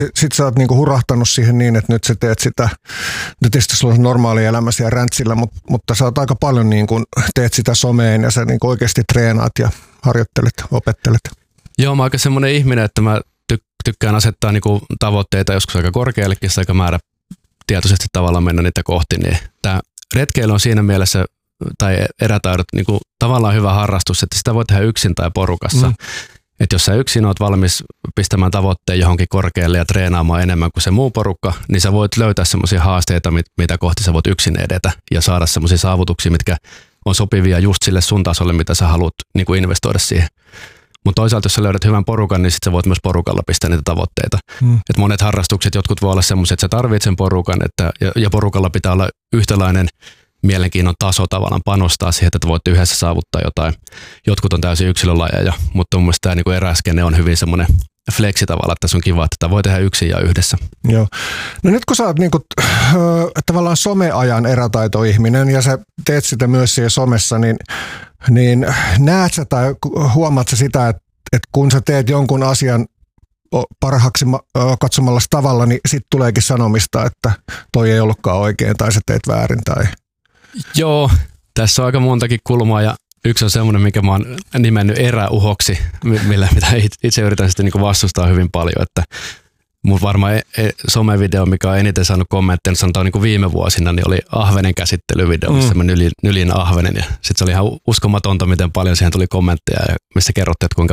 sit sä oot niinku hurahtanut siihen niin, että nyt sä teet sitä, nyt tietysti sulla on normaali elämä siellä räntsillä, mutta sä oot aika paljon niinku, teet sitä someen ja sä niinku oikeasti treenaat ja harjoittelet, opettelet. Joo, mä oon aika semmoinen ihminen, että mä tykkään asettaa niinku tavoitteita joskus aika korkeallekin, aika määrätietoisesti tavallaan mennä niitä kohti. Niin tää retkeily on siinä mielessä, tai erätaidot niinku tavallaan hyvä harrastus, että sitä voi tehdä yksin tai porukassa. Että jos sä yksin oot valmis pistämään tavoitteen johonkin korkealle ja treenaamaan enemmän kuin se muu porukka, niin sä voit löytää semmoisia haasteita, mitä kohti sä voit yksin edetä ja saada semmoisia saavutuksia, mitkä on sopivia just sille sun tasolle, mitä sä haluat niin kuin investoida siihen. Mutta toisaalta, jos sä löydät hyvän porukan, niin sit sä voit myös porukalla pistää niitä tavoitteita. Et monet harrastukset, jotkut voi olla semmoisia, että sä tarvitset sen porukan, ja porukalla pitää olla yhtäläinen mielenkiinnon taso tavallaan panostaa siihen, että voitte yhdessä saavuttaa jotain. Jotkut on täysin yksilölajeja, mutta mun mielestä tämä niinku eräskenne on hyvin semmoinen fleksi tavalla, että se on kiva, että tätä voi tehdä yksin ja yhdessä. Joo. No nyt kun sä oot niinku, tavallaan someajan erätaitoihminen ja sä teet sitä myös siellä somessa, niin näet sä tai huomaat sä sitä, että kun sä teet jonkun asian parhaaksi katsomalla tavalla, niin sit tuleekin sanomista, että toi ei ollutkaan oikein tai sä teet väärin tai... Joo, tässä on aika montakin kulmaa ja yksi on semmoinen, mikä mä oon nimennyt eräuhoksi, mitä itse yritän sitten niin vastustaa hyvin paljon, että mun varmaan somevideo, mikä on eniten saanut kommentteja, sanotaan niin kuin viime vuosina, niin oli ahvenen käsittelyvideo, missä mä nylin ahvenen ja sitten se oli ihan uskomatonta, miten paljon siihen tuli kommentteja ja missä kerrottiin, että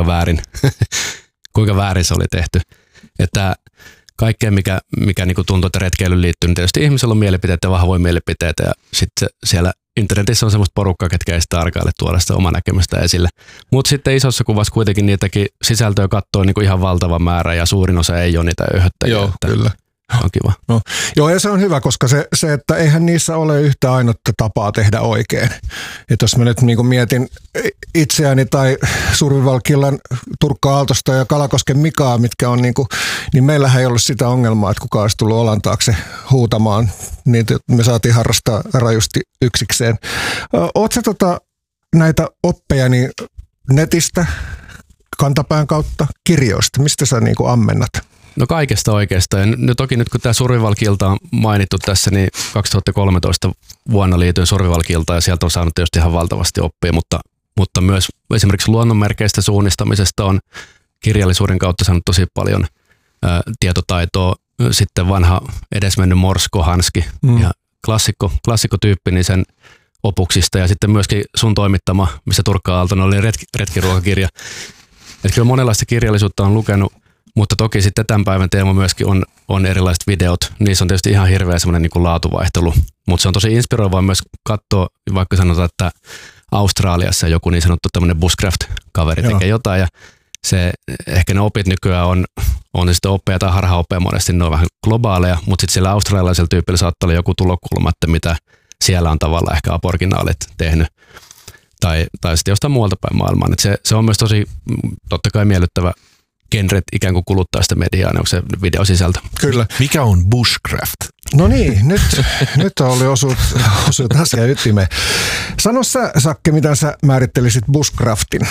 kuinka väärin se oli tehty. Että kaikkea, mikä niin kuin tuntuu, että retkeilyyn liittyy, niin tietysti ihmisellä on mielipiteitä ja vahvoja mielipiteitä ja sitten siellä internetissä on semmoista porukkaa, ketkä ei sitä arkaille tuoda sitä omaa näkemystä esille. Mutta sitten isossa kuvassa kuitenkin niitäkin sisältöä katsoo niin kuin ihan valtava määrä ja suurin osa ei ole niitä öyhöttäjiä. Joo, kyllä. On kiva. No, joo, ja se on hyvä, koska se, että eihän niissä ole yhtä ainutta tapaa tehdä oikein. Että jos mä nyt niin mietin itseäni tai Survival Killan Turkka Aaltosta ja Kalakosken Mikaa, mitkä on niin meillähän ei ollut sitä ongelmaa, että kukaan olisi tullut olan taakse huutamaan. Niin me saatiin harrastaa rajusti yksikseen. Oot sä näitä oppeja niin netistä, kantapään kautta, kirjoista? Mistä sä ammennat? No kaikesta oikeastaan. Ja toki nyt kun tämä Survival Kilta on mainittu tässä, niin 2013 vuonna liityin Survival Kiltaan ja sieltä on saanut tietysti ihan valtavasti oppia, mutta myös esimerkiksi luonnonmerkeistä suunnistamisesta on kirjallisuuden kautta saanut tosi paljon tietotaitoa. Sitten vanha edesmennyt Morsko Hanski ja klassikkotyyppi niin sen opuksista ja sitten myöskin sun toimittama, missä Turkka Aaltonen oli retkiruokakirja. Että kyllä monenlaista kirjallisuutta on lukenut. Mutta toki sitten tämän päivän teema myöskin on erilaiset videot. Niissä on tietysti ihan hirveä semmoinen niin kuin laatuvaihtelu. Mutta se on tosi inspiroivaa myös katsoa, vaikka sanotaan, että Australiassa joku niin sanottu tämmöinen bushcraft-kaveri tekee jotain. Ja se, ehkä ne opit nykyään on sitten oppeja tai harhaoppeja monesti, ne on vähän globaaleja. Mutta sitten siellä australialaisella tyypillä saattaa olla joku tulokulma, että mitä siellä on tavallaan ehkä aborginaalit tehnyt. Tai sitten jostain muualta päin maailmaan. Se on myös tosi totta kai miellyttävä genret ikään kuin kuluttaa sitä mediaa, onko se videosisältö. Kyllä. Mikä on bushcraft? No niin, nyt oli osuut asian ytimeen. Sano sä, Sakke, miten sä määrittelisit bushcraftin?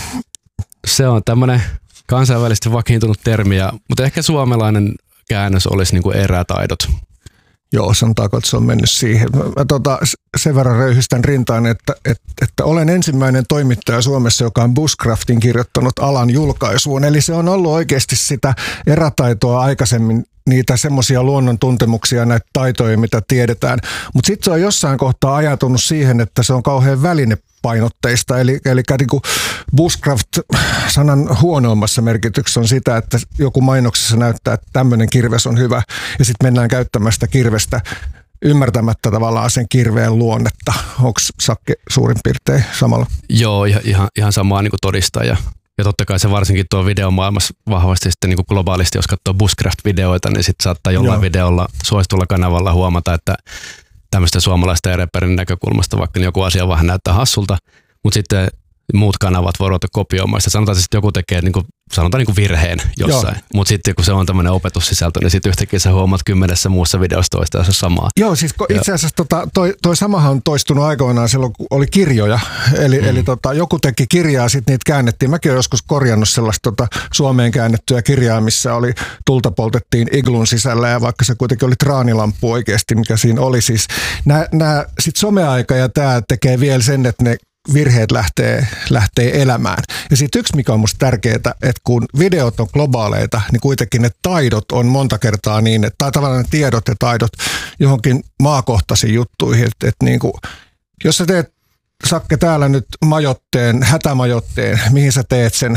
Se on tämmöinen kansainvälisesti vakiintunut termi, mutta ehkä suomalainen käännös olisi niin kuin erätaidot. Joo, sanotaanko, että se on mennyt siihen. Mä sen verran röyhistän rintaan, että olen ensimmäinen toimittaja Suomessa, joka on bushcraftin kirjoittanut alan julkaisuun. Eli se on ollut oikeasti sitä erätaitoa aikaisemmin, niitä semmoisia luonnon tuntemuksia, näitä taitoja, mitä tiedetään. Mutta sitten se on jossain kohtaa ajatunut siihen, että se on kauhean välinepainotteista. Eli niin kuin bushcraft-sanan huonoimmassa merkityksessä on sitä, että joku mainoksessa näyttää, että tämmöinen kirves on hyvä. Ja sitten mennään käyttämään sitä kirvestä ymmärtämättä tavallaan sen kirveen luonnetta. Onko Sakke suurin piirtein samalla? Joo, ihan samaa niin kuin todistaa. Ja totta kai se varsinkin tuo videomaailmassa vahvasti sitten niin kuin globaalisti, jos katsoo bushcraft-videoita, niin sitten saattaa jollain videolla suositulla kanavalla huomata, että tämmöistä suomalaista eräperin näkökulmasta, vaikka joku asia vähän näyttää hassulta, mutta sitten muut kanavat voi ruveta kopioimaan. Sanotaan, että joku tekee niin kuin sanotaan niin kuin virheen jossain. Mutta sitten kun se on tämmöinen opetussisältö, niin sitten yhtäkkiä sä huomaat 10 muussa videossa toista samaa. Joo, siis itse asiassa toi samahan on toistunut aikoinaan silloin, kun oli kirjoja. Eli joku teki kirjaa, sitten niitä käännettiin. Mäkin olen joskus korjannut sellaista Suomeen käännettyä kirjaa, missä oli tulta poltettiin iglun sisällä, ja vaikka se kuitenkin oli traanilamppu oikeasti, mikä siinä oli. Siis sitten someaika ja tämä tekee vielä sen, että ne virheet lähtee elämään. Ja sitten yksi, mikä on musta tärkeää, että kun videot on globaaleita, niin kuitenkin ne taidot on monta kertaa niin, että tavallaan ne tiedot ja taidot johonkin maakohtaisiin juttuihin. Että niin kuin, jos sä teet, Sakke, täällä nyt hätämajotteen, mihin sä teet sen?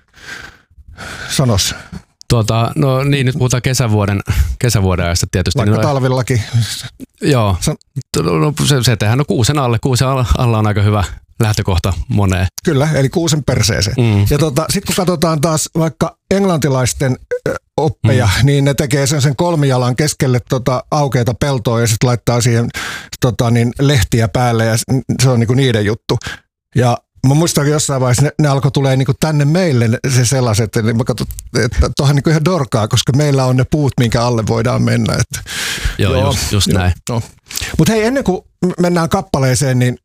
Sanos. No niin, nyt puhutaan kesävuoden ajasta tietysti. Vaikka talvillakin. Joo, se tehdään kuusen alle. Kuusen alla on aika hyvä lähtökohta moneen. Kyllä, eli kuusen perseeseen. Ja sitten kun katsotaan taas vaikka englantilaisten oppeja, niin ne tekee sen kolmijalan keskelle aukeita peltoa ja sitten laittaa siihen lehtiä päälle ja se on niinku niiden juttu. Ja mä muistan jossain vaiheessa ne alkoi tulee niinku tänne meille se sellaiset, niin mä katson, että tuohan niinku ihan dorkaa, koska meillä on ne puut, minkä alle voidaan mennä. Että, just näin. Mutta hei, ennen kuin mennään kappaleeseen, niin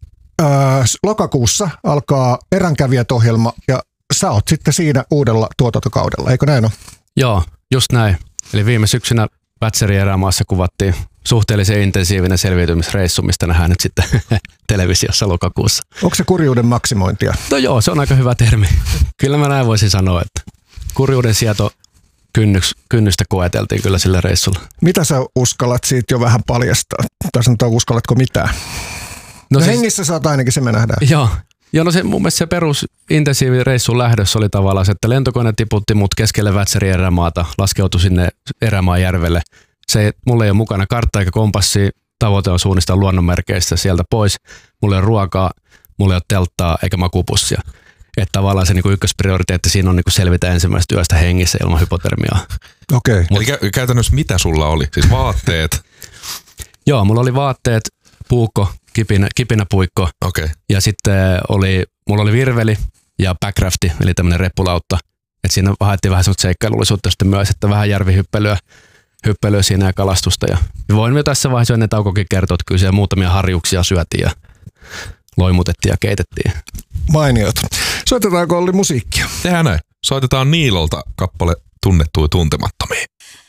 lokakuussa alkaa Eränkävijät-ohjelma ja sä oot sitten siinä uudella tuotantokaudella, eikö näin ole? Joo, just näin. Eli viime syksynä Wärtsilän erämaassa kuvattiin suhteellisen intensiivinen selviytymisreissu, mistä nähdään nyt sitten televisiossa lokakuussa. Onko se kurjuuden maksimointia? No joo, se on aika hyvä termi. Kyllä mä näin voisin sanoa, että kurjuuden sieto kynnystä koeteltiin kyllä sillä reissulla. Mitä sä uskallat siitä jo vähän paljastaa? Tai sanotaan, uskallatko mitään? No siis, hengissä saat ainakin, se me nähdään. Joo, no se mun mielestä se perus intensiivinen reissun lähdössä oli tavallaan se, että lentokone tiputti mut keskelle Wärtsilän erämaata, laskeutui sinne erämaan järvelle. Mulla ei ole mukana kartta eikä kompassia, tavoite on suunnistaa luonnonmerkeistä sieltä pois. Mulla ei ole ruokaa, mulla ei ole telttaa eikä makuupussia. Että tavallaan se niinku ykkösprioriteetti siinä on niinku selvitä ensimmäisestä yöstä hengissä ilman hypotermiaa. Okei. Eli käytännössä mitä sulla oli? Siis vaatteet? Joo, mulla oli vaatteet, puukko, kipinäpuikko. Okay. Ja sitten mulla oli virveli ja backrafti, eli tämmöinen reppulautta. Et siinä haettiin vähän semmoista seikkailullisuutta sitten myös, että vähän järvihyppelyä siinä ja kalastusta. Ja voin jo tässä vaiheessa ennen taukokin kertoa, että kyllä siellä muutamia harjuksia syötiin ja loimutettiin ja keitettiin. Mainiot. Soitetaanko Olli musiikkia? Tehdään näin. Soitetaan Niilolta kappale Tunnettuja tuntemattomia.